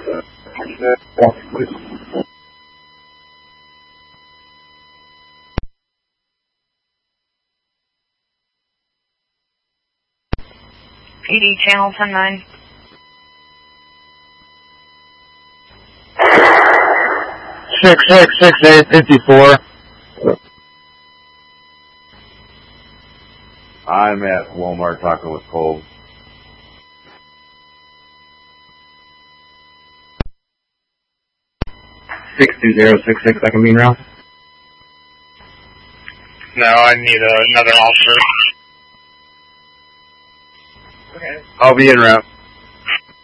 PD channel 10-9. 666854. I'm at Walmart talking with Cole. 62066, I can be in route. No, I need another officer. Okay. I'll be in route.